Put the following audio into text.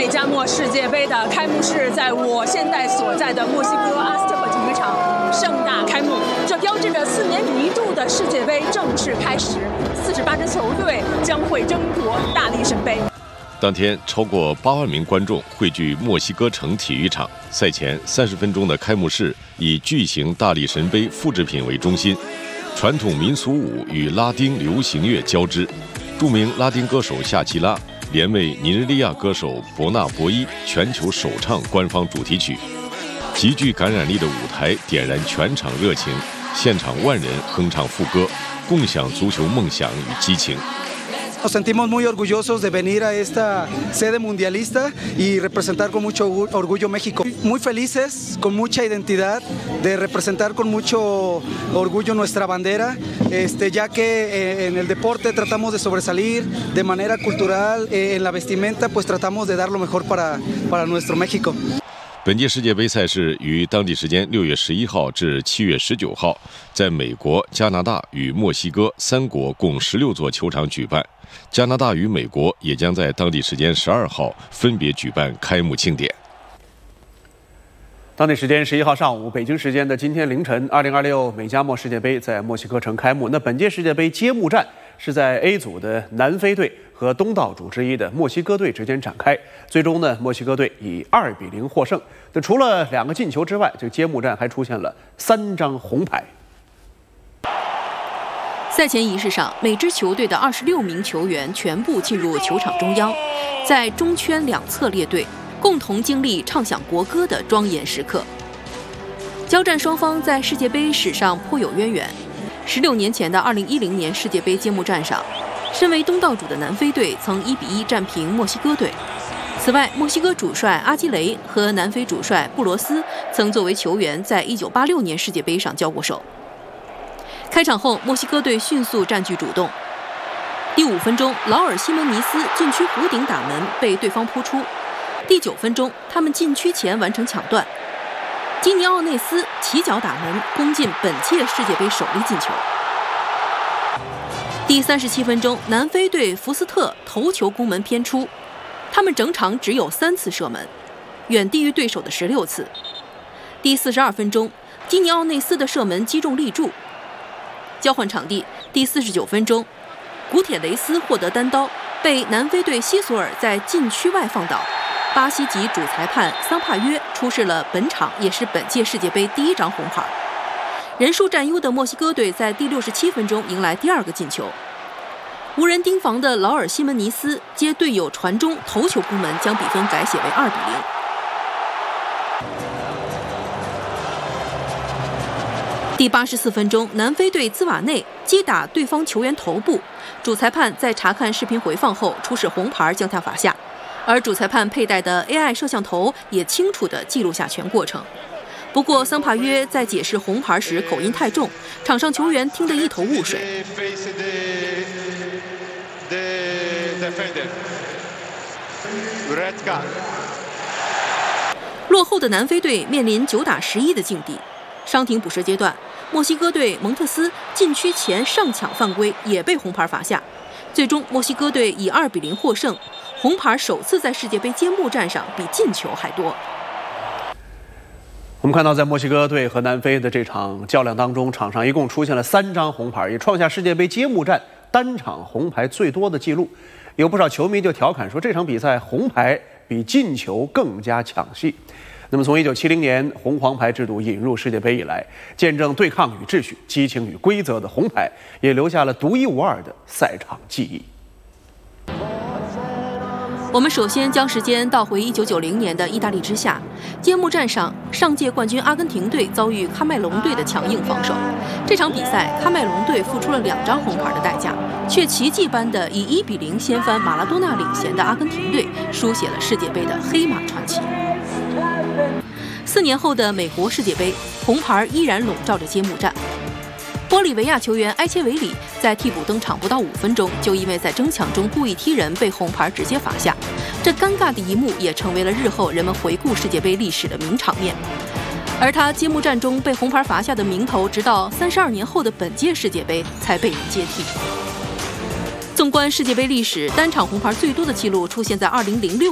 美加墨世界杯的开幕式在我现在所在的墨西哥阿斯特克体育场盛大开幕，这标志着4年一度的世界杯正式开始。48支球队将会争夺大力神杯。 当天，超过8万名观众汇聚墨西哥城体育场。赛前30分钟的开幕式以巨型大力神杯复制品为中心，传统民俗舞与拉丁流行乐交织。著名拉丁歌手夏奇拉连为尼日利亚歌手伯纳博伊全球首唱官方主题曲。极具感染力的舞台点燃全场热情，现场万人哼唱副歌，共享足球梦想与激情。 Nos sentimos muy orgullosos de venir a esta sede mundialista y representar con mucho orgullo México. Muy felices, con mucha identidad, de representar con mucho orgullo nuestra bandera, ya que en el deporte tratamos de sobresalir de manera cultural, en la vestimenta pues tratamos de dar lo mejor para nuestro México. 本届世界杯赛事于当地时间6月11号至7月19号，在美国、加拿大与墨西哥3国共16座球场举办。加拿大与美国也将在当地时间12号分别举办开幕庆典。 当地时间11号上午，北京时间的今天凌晨，2026美加墨世界杯在墨西哥城开幕。那本届世界杯揭幕战是在 A 组的南非队和东道主之一的墨西哥队之间展开。最终呢，墨西哥队以2-0获胜。那除了2个进球之外，这个揭幕战还出现了3张红牌。 赛前仪式上，每支球队的26名球员全部进入球场中央，在中圈两侧列队，共同经历唱响国歌的庄严时刻。交战双方在世界杯史上颇有渊源。16年前的2010年世界杯揭幕战上，身为东道主的南非队曾1-1战平墨西哥队。此外，墨西哥主帅阿基雷和南非主帅布罗斯曾作为球员在1986年世界杯上交过手。开场后，墨西哥队迅速占据主动。第5分钟，劳尔·西门尼斯禁区弧顶打门被对方扑出。第9分钟，他们禁区前完成抢断，基尼奥内斯起脚打门，攻进本届世界杯首粒进球。第37分钟，南非队福斯特头球攻门偏出，他们整场只有3次射门，远低于对手的16次。第42分钟，基尼奥内斯的射门击中立柱。交换场地，第49分钟，古铁雷斯获得单刀，被南非队西索尔在禁区外放倒。巴西籍主裁判桑帕约出示了本场也是本届世界杯第1张红牌。人数占优的墨西哥队在第67分钟迎来第2个进球，无人盯防的劳尔·西门尼斯接队友传中头球攻门，将比分改写为2-0。第84分钟，南非队兹瓦内击打对方球员头部，主裁判在查看视频回放后出示红牌将他罚下，而主裁判佩戴的 AI 摄像头也清楚地记录下全过程。不过桑帕约在解释红牌时口音太重，场上球员听得一头雾水。落后的南非队面临9打11的境地。伤停补时阶段，墨西哥队蒙特斯禁区前上抢犯规也被红牌罚下，最终墨西哥队以2-0获胜，红牌首次在世界杯揭幕战上比进球还多。 我们看到，在墨西哥队和南非的这场较量当中，场上一共出现了3张红牌，也创下世界杯揭幕战单场红牌最多的记录。有不少球迷就调侃说，这场比赛红牌比进球更加抢戏。那么从1970年红黄牌制度引入世界杯以来，见证对抗与秩序、激情与规则的红牌，也留下了独一无二的赛场记忆。 我们首先将时间倒回1990年的意大利之夏，揭幕战上，上届冠军阿根廷队遭遇喀麦隆队的强硬防守。这场比赛，喀麦隆队付出了2张红牌的代价，却奇迹般的以1-0掀翻马拉多纳领衔的阿根廷队，书写了世界杯的黑马传奇。4年后的美国世界杯，红牌依然笼罩着揭幕战。玻利维亚球员埃切维里在替补登场不到5分钟，就因为在争抢中故意踢人被红牌直接罚下。这尴尬的一幕也成为了日后人们回顾世界杯历史的名场面。而他揭幕战中被红牌罚下的名头，直到32年后的本届世界杯才被人接替。纵观世界杯历史，单场红牌最多的记录出现在2006